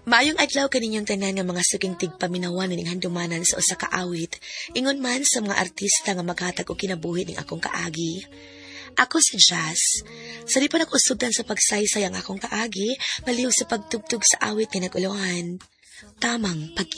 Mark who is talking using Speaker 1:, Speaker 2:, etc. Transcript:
Speaker 1: Maayong adlaw kaninyong tanan nga mga suking tigpaminawan ning handumanan sa usa ka awit, ingon man sa mga artista nga maghatag og kinabuhi ning akong kaagi. Ako si Jazz. Sa di pa nakusubtan sa pagsaysay ang akong kaagi, maliw sa pagtugtog sa awit nga nag-ulohan. Tamang pag